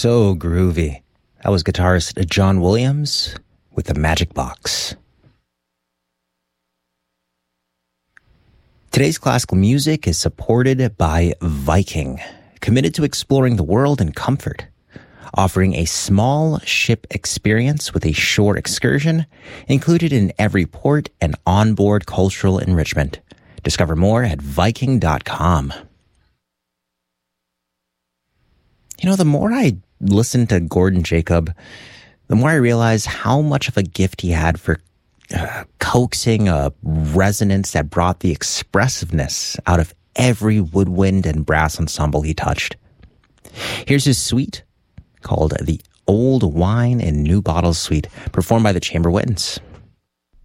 So groovy. That was guitarist John Williams with the Magic Box. Today's classical music is supported by Viking, committed to exploring the world in comfort, offering a small ship experience with a shore excursion included in every port and onboard cultural enrichment. Discover more at Viking.com. You know, the more I listen to Gordon Jacob, the more I realize how much of a gift he had for coaxing a resonance that brought the expressiveness out of every woodwind and brass ensemble he touched. Here's his suite called the Old Wine and New Bottles Suite, performed by the Chamber Winds.